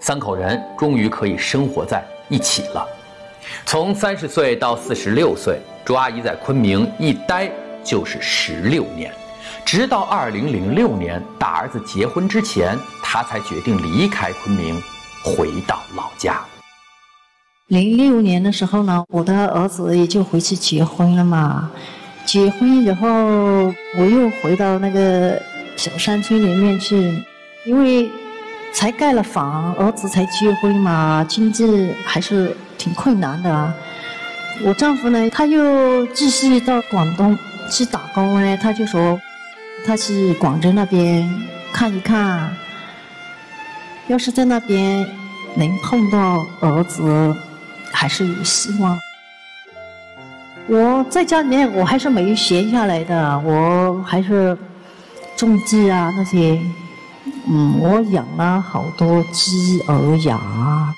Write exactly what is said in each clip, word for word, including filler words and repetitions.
三口人终于可以生活在一起了。从三十岁到四十六岁，卓阿姨在昆明一待就是十六年，直到二零零六年大儿子结婚之前，她才决定离开昆明，回到老家。 零六年的时候呢，我的儿子也就回去结婚了嘛。结婚以后，我又回到那个小山村里面去，因为才盖了房，儿子才结婚嘛，经济还是挺困难的。我丈夫呢，他又继续到广东去打工呢，他就说他去广州那边看一看，要是在那边能碰到儿子，还是有希望。我在家里面我还是没有闲下来的，我还是种地啊那些，嗯，我养了好多鸡鹅鸭。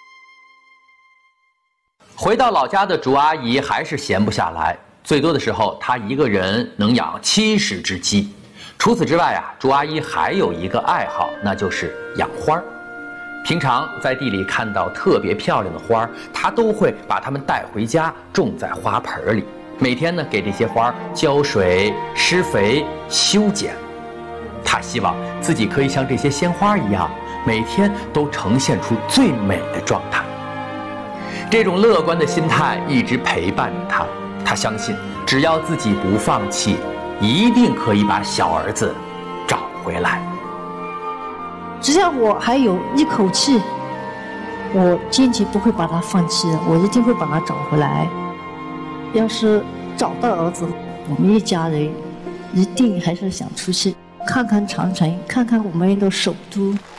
回到老家的卓阿姨还是闲不下来，最多的时候她一个人能养七十只鸡。除此之外啊，卓阿姨还有一个爱好，那就是养花儿。平常在地里看到特别漂亮的花，她都会把它们带回家，种在花盆里。每天呢，给这些花浇水、施肥、修剪。她希望自己可以像这些鲜花一样，每天都呈现出最美的状态。这种乐观的心态一直陪伴着她。她相信，只要自己不放弃，一定可以把小儿子找回来。 只要我还有一口气，我坚决不会把他放弃的，我一定会把他找回来。要是找到儿子，我们一家人一定还是想出去看看长城，看看我们的首都。